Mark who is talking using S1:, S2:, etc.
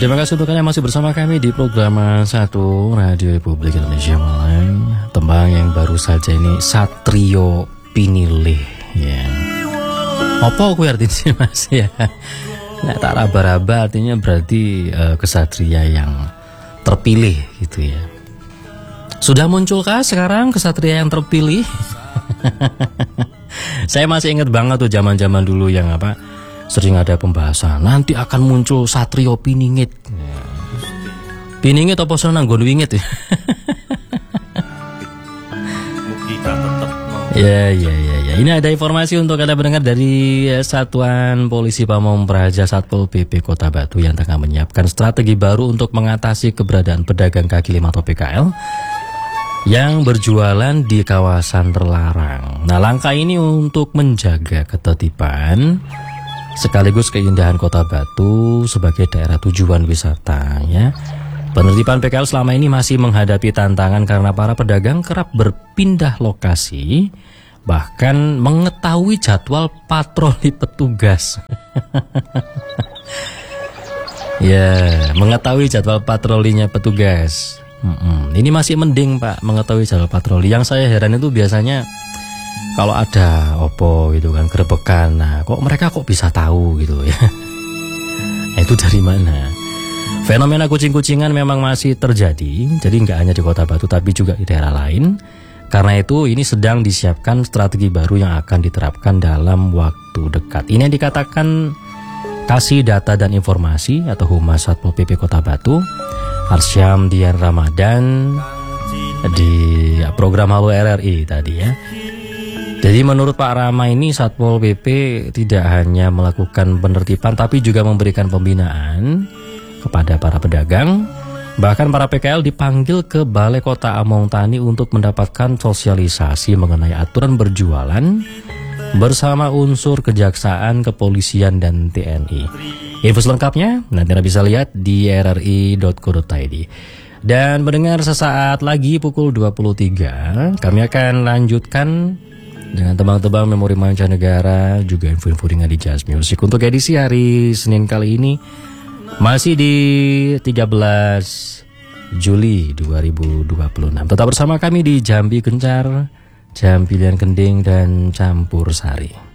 S1: terima kasih untuk kalian masih bersama kami di program 1 Radio Republik Indonesia Malang. Tembang yang baru saja ini Satrio Pinilih ya. Apa aku artinya sih mas ya? Nah, tak raba-raba artinya berarti kesatria yang terpilih gitu ya. Sudah munculkah sekarang kesatria yang terpilih? Saya masih ingat banget tuh zaman-zaman dulu yang apa? Sering ada pembahasan nanti akan muncul Satrio Piningit ya. Piningit apa senang nggon wingit ya. Ya. Ini ada informasi untuk Anda mendengar dari Satuan Polisi Pamong Praja Satpol PP Kota Batu yang tengah menyiapkan strategi baru untuk mengatasi keberadaan pedagang kaki lima atau PKL yang berjualan di kawasan terlarang. Nah, langkah ini untuk menjaga ketertiban sekaligus keindahan Kota Batu sebagai daerah tujuan wisata ya. Penertiban PKL selama ini masih menghadapi tantangan karena para pedagang kerap berpindah lokasi, bahkan mengetahui jadwal patroli petugas. Ya, mengetahui jadwal patrolinya petugas. Ini masih mending Pak, mengetahui jadwal patroli. Yang saya heran itu biasanya kalau ada opo gitu kan, gerebekan, nah kok mereka kok bisa tahu gitu ya. Nah, itu dari mana? Fenomena kucing-kucingan memang masih terjadi, jadi nggak hanya di Kota Batu tapi juga di daerah lain. Karena itu ini sedang disiapkan strategi baru yang akan diterapkan dalam waktu dekat. Ini yang dikatakan Kasih Data dan Informasi atau Humas Satpol PP Kota Batu, Arsyam Dian Ramadan di program Halo RRI tadi ya. Jadi menurut Pak Rama ini Satpol PP tidak hanya melakukan penertiban tapi juga memberikan pembinaan kepada para pedagang. Bahkan para PKL dipanggil ke Balai Kota Among Tani untuk mendapatkan sosialisasi mengenai aturan berjualan bersama unsur kejaksaan, kepolisian, dan TNI. Info selengkapnya nanti Anda bisa lihat di rri.co.id. Dan mendengar sesaat lagi pukul 23, kami akan lanjutkan dengan tebang-tebang memori mancanegara, juga info-info ringan di Jazz Music. Untuk edisi hari Senin kali ini, masih di 13 Juli 2026. Tetap bersama kami di Jambi Gencar, Jam Pilihan Kending, dan Campur Sari.